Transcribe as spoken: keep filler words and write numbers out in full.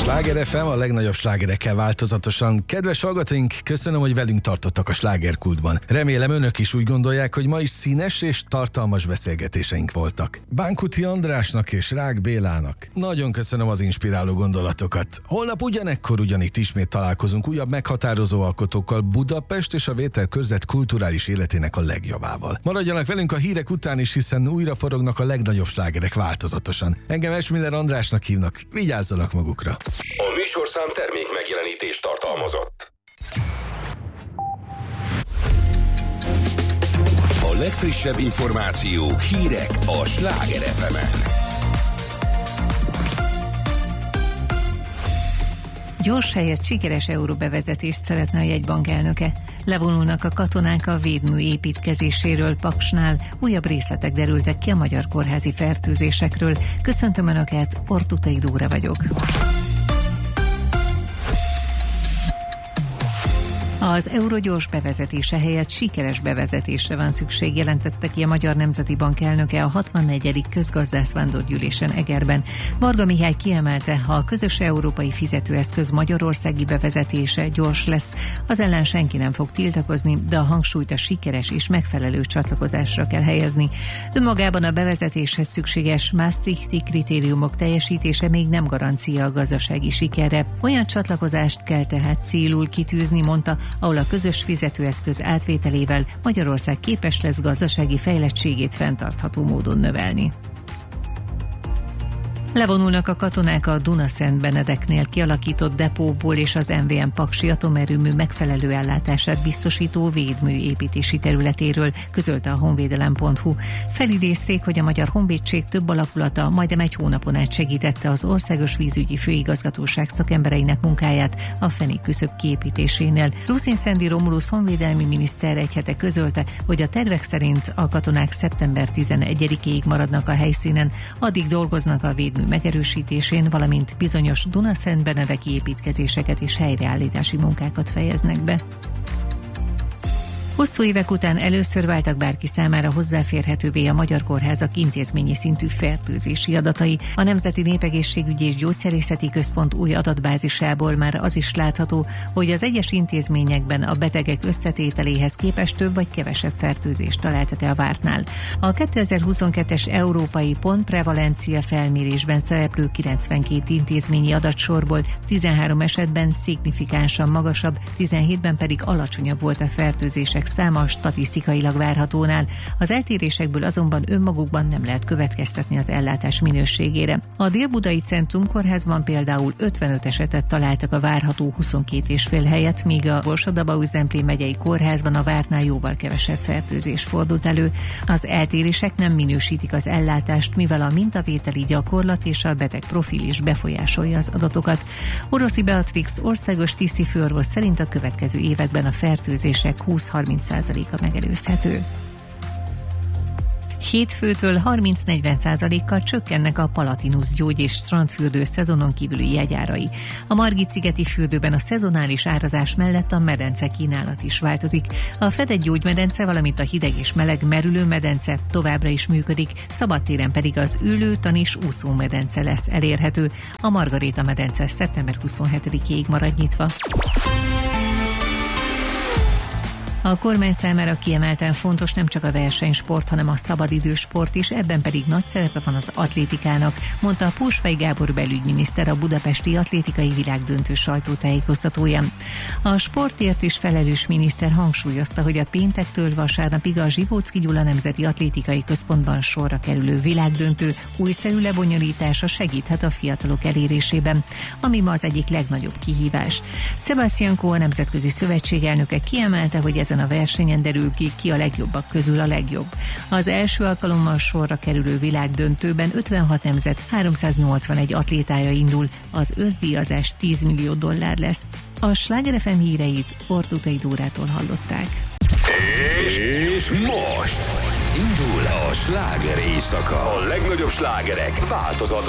Sláger ef em, a legnagyobb slágerekkel változatosan. Kedves hallgatóink, köszönöm, hogy velünk tartottak a slágerkultban. Remélem önök is úgy gondolják, hogy ma is színes és tartalmas beszélgetéseink voltak. Bánkuti Andrásnak és Rák Bélának nagyon köszönöm az inspiráló gondolatokat. Holnap ugyanekkor ugyanitt ismét találkozunk újabb meghatározó alkotókkal, Budapest és a Vételkörzet kulturális életének a legjobbával. Maradjanak velünk a hírek után is, hiszen újra forognak a legnagyobb slágerek változatosan. Engem Esmiller Andrásnak hívnak, vigyázzanak magukra. A műsorszám termék megjelenítést tartalmazott. A legfrissebb információk, hírek a Sláger ef emen. Gyors helyett sikeres euróbevezetést szeretne a jegybank elnöke. Levonulnak a katonák a védmű építkezéséről Paksnál, újabb részletek derültek ki a magyar kórházi fertőzésekről. Köszöntöm Önöket, Ortutai Dóra vagyok. Az euró gyors bevezetése helyett sikeres bevezetésre van szükség, jelentette ki a Magyar Nemzeti Bank elnöke a hatvannegyedik közgazdászvándorgyűlésen Egerben. Varga Mihály kiemelte, ha a közös európai fizetőeszköz magyarországi bevezetése gyors lesz, az ellen senki nem fog tiltakozni, de a hangsúlyt a sikeres és megfelelő csatlakozásra kell helyezni. Önmagában a bevezetéshez szükséges Maastrichti kritériumok teljesítése még nem garancia a gazdasági sikerre. Olyan csatlakozást kell tehát célul kitűzni, mondta, ahol a közös fizetőeszköz átvételével Magyarország képes lesz gazdasági fejlettségét fenntartható módon növelni. Levonulnak a katonák a Duna-Szent-Benedeknél kialakított depóból és az em vé em paksi atomerőmű megfelelő ellátását biztosító védmű építési területéről, közölte a honvédelem pont hu. Felidézték, hogy a Magyar Honvédség több alakulata majdnem egy hónapon át segítette az Országos Vízügyi Főigazgatóság szakembereinek munkáját a Fenék küszöb kiépítésénél. Ruszin Szendi Romulusz honvédelmi miniszter egy hete közölte, hogy a tervek szerint a katonák szeptember tizenegyedikéig maradnak a helyszínen, addig dolgoznak a védmű megerősítésén, valamint bizonyos Duna-Szent-Benedeki építkezéseket és helyreállítási munkákat fejeznek be. Hosszú évek után először váltak bárki számára hozzáférhetővé a magyar kórházak intézményi szintű fertőzési adatai. A Nemzeti Népegészségügyi és Gyógyszerészeti Központ új adatbázisából már az is látható, hogy az egyes intézményekben a betegek összetételéhez képest több vagy kevesebb fertőzést találtak-e a vártnál. A kétezer-huszonkettes európai pontprevalencia felmérésben szereplő kilencvenkét intézményi adatsorból tizenhárom esetben szignifikánsan magasabb, tizenhétben pedig alacsonyabb volt a fertőzések száma statisztikailag várhatónál. Az eltérésekből azonban önmagukban nem lehet következtetni az ellátás minőségére. A Dél-Budai Centrum kórházban például ötvenöt esetet találtak a várható huszonkét és fél helyett, míg a Borsod-Abaúj-Zemplén megyei kórházban a vártnál jóval kevesebb fertőzés fordult elő. Az eltérések nem minősítik az ellátást, mivel a mintavételi gyakorlat és a beteg profil is befolyásolja az adatokat. Oroszi Beatrix országos tiszi főorvos szerint a következő években a fertőzések húsz-harminc százaléka megelőzhető. Hétfőtől harminc-negyven százalékkal csökkennek a Palatinus gyógy- és strandfürdő szezonon kívüli jegyárai. A Margit-szigeti fürdőben a szezonális árazás mellett a medence kínálat is változik. A fedett gyógymedence, valamint a hideg és meleg merülő medence továbbra is működik, szabadtéren pedig az ülő, tanis, úszómedence lesz elérhető. A Margaréta medence szeptember huszonhetedikéig marad nyitva. A kormány számára kiemelten fontos nem csak a versenysport, hanem a szabadidősport is, ebben pedig nagy szerepe van az atlétikának, mondta a Pósfej Gábor belügyminiszter a budapesti atlétikai világdöntő sajtótájékoztatóján. A sportért is felelős miniszter hangsúlyozta, hogy a péntektől vasárnapig a Zsivóczky Gyula Nemzeti Atlétikai Központban sorra kerülő világdöntő újszerű lebonyolítása segíthet a fiatalok elérésében, ami ma az egyik legnagyobb kihívás. Sebastian Coe, a Nemzetközi Szövetség elnöke kiemelte, hogy ezen a versenyen derül ki, ki a legjobbak közül a legjobb. Az első alkalommal sorra kerülő világdöntőben ötvenhat nemzet háromszáznyolcvanegy atlétája indul, az összdíjazás tíz millió dollár lesz. A Sláger ef em híreit Ortutai Dórától hallották. És most indul a sláger éjszaka. A legnagyobb slágerek változat